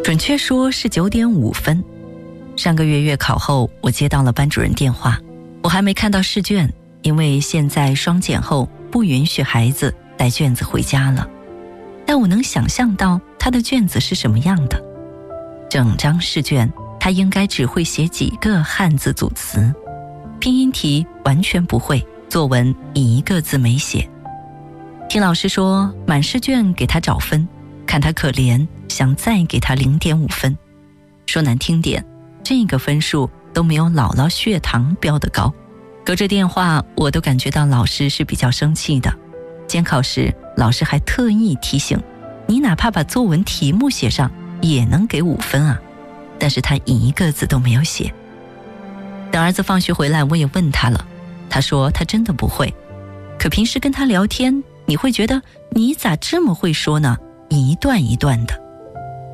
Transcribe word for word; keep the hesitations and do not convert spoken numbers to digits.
准确说是九点五分。上个月月考后，我接到了班主任电话，我还没看到试卷，因为现在双减后不允许孩子带卷子回家了。但我能想象到他的卷子是什么样的。整张试卷，他应该只会写几个汉字组词，拼音题完全不会，作文一个字没写。听老师说，满试卷给他找分，看他可怜，想再给他 零点五分。说难听点，这个分数都没有姥姥血糖标得高。隔着电话，我都感觉到老师是比较生气的。监考时，老师还特意提醒，你哪怕把作文题目写上，也能给五分啊。但是他一个字都没有写。等儿子放学回来，我也问他了，他说他真的不会。可平时跟他聊天，你会觉得你咋这么会说呢？一段一段的。